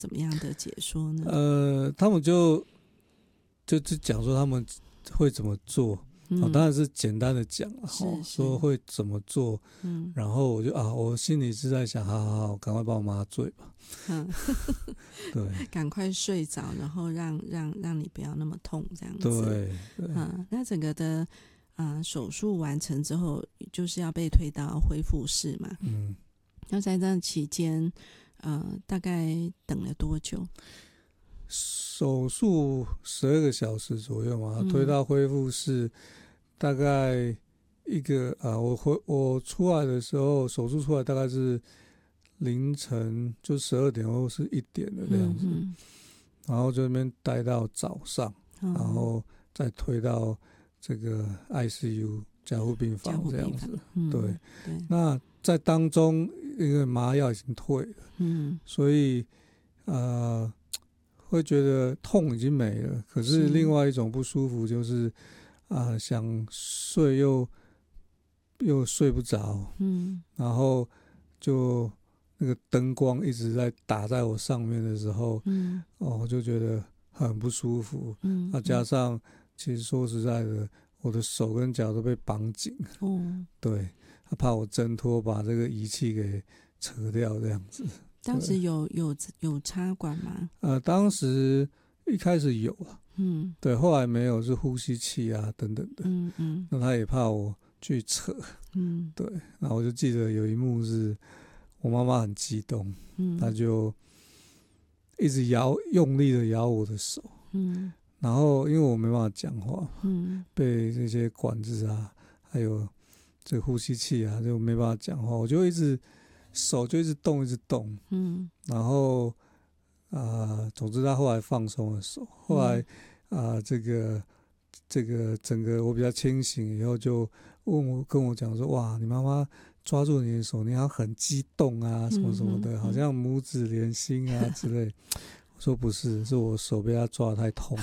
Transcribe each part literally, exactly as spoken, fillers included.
怎么样的解说呢？ 呃，他们就就就讲说他们会怎么做。 嗯哦、当然是简单的讲了， 是哦， 是说会怎么做， 嗯然后我就啊，我心里是在想，好好好，赶快把我麻醉吧。 嗯， 对赶快睡着，然后让让让你不要那么痛，这样子。 对对， 嗯，那整个的啊、呃手术完成之后，就是要被推到恢复室嘛。 嗯， 那在这期间，呃，大概等了多久？ 手术十二个小时左右嘛， 嗯推到恢复室，大概一个啊，我回我出来的时候，手术出来大概是凌晨，就十二点或是一点的这样子， 嗯然后就那边待到早上， 嗯， 然后再推到这个 I C U 加护病加房护病房这样子。， 嗯， 对， 对， 那在当中，因为麻药已经退了， 嗯所以呃会觉得痛已经没了，可是是另外一种不舒服就是啊、呃想睡又又睡不着， 嗯然后就那个灯光一直在打在我上面的时候， 嗯哦，我就觉得很不舒服。 嗯， 那、加上其实说实在的，我的手跟脚都被绑紧， 哦， 对，他怕我挣脱把这个仪器给扯掉这样子。 当时有有有插管吗？ 呃，当时一开始有啊， 嗯对，后来没有，是呼吸器啊等等的。 嗯嗯那他也怕我去扯， 嗯对，然后我就记得有一幕是我妈妈很激动， 嗯， 她就一直摇，用力的摇我的手， 嗯然后因为我没办法讲话， 嗯被这些管子啊，还有这个呼吸器啊，就没办法讲话，我就一直手就一直动，一直动， 嗯然后啊、呃总之他后来放松了手，后来啊、呃这个这个整个我比较清醒以后，就问我跟我讲说，哇，你妈妈抓住你的手，你好像很激动啊，什么什么的， 嗯嗯好像母子连心啊之类。我说不是，是我手被他抓得太痛，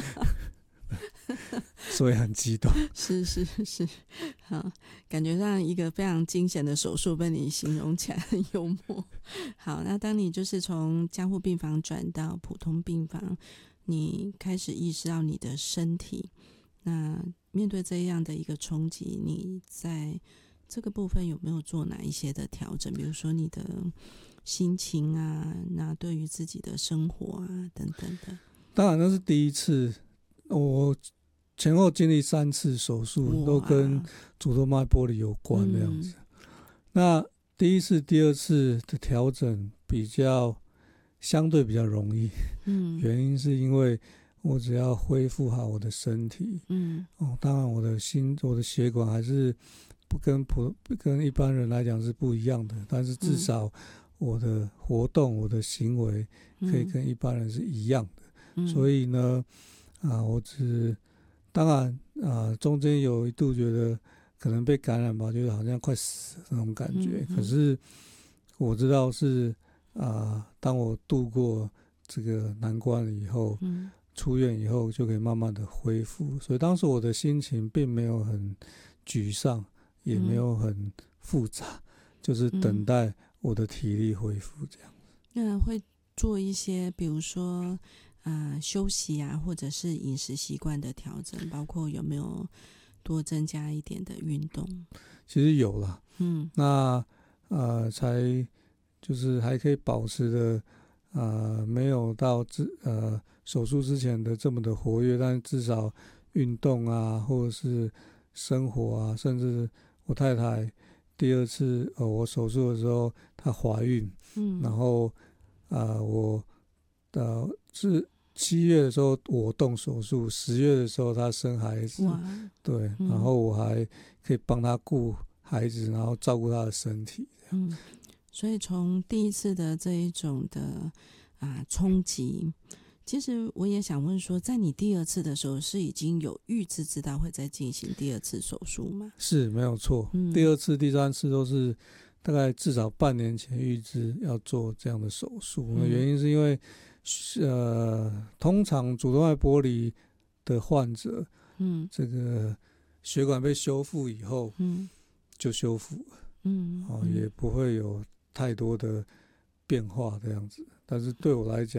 所以很激动。 是是是，好，感觉上一个非常惊险的手术被你形容起来很幽默。好，那当你就是从加护病房转到普通病房，你开始意识到你的身体，那面对这样的一个冲击，你在这个部分有没有做哪一些的调整？比如说你的心情啊，那对于自己的生活啊等等的。 当然那是第一次，我前后经历三次手术，都跟主动脉剥离有关这样子。嗯、那第一次、第二次的调整比较相对比较容易，嗯，原因是因为我只要恢复好我的身体，嗯，哦，当然我的心、我的血管还是不跟普跟一般人来讲是不一样的，但是至少我的活动、我的行为可以跟一般人是一样的。嗯、所以呢，啊，我只当然啊，中间有一度觉得可能被感染吧，就是好像快死的那种感觉。嗯、可是我知道是啊，当我度过这个难关了以后，嗯、出院以后就可以慢慢的恢复。所以当时我的心情并没有很沮丧，也没有很复杂，嗯、就是等待我的体力恢复这样。 那会做一些，比如说。呃，休息啊，或者是饮食习惯的调整，包括有没有多增加一点的运动？ 其实有啦， 嗯， 那呃，才就是还可以保持的，呃，没有到之呃手术之前的这么的活跃，但至少运动啊，或者是生活啊，甚至我太太第二次呃我手术的时候，她怀孕，嗯，然后啊、呃、我。呃，是七月的时候我动手术，十月的时候她生孩子，对、嗯，然后我还可以帮她顾孩子，然后照顾她的身体。 嗯，所以从第一次的这一种的啊冲击，其实我也想问说，在你第二次的时候是已经有预知知道会再进行第二次手术吗？ 是没有错、嗯，第二次、第三次都是大概至少半年前预知要做这样的手术，嗯、原因是因为。呃，通常主动脉剥离的患者，嗯，这个血管被修复以后，嗯，就修复了，嗯，哦，也不会有太多的变化这样子。 但是对我来讲